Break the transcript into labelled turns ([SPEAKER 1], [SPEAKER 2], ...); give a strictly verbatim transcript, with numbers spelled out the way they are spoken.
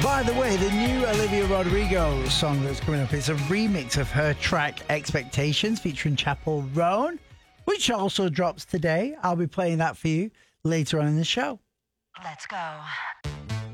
[SPEAKER 1] By the way, the new Olivia Rodrigo song that's coming up is a remix of her track Expectations featuring Chappell Roan, which also drops today. I'll be playing that for you later on in the show.
[SPEAKER 2] Let's go.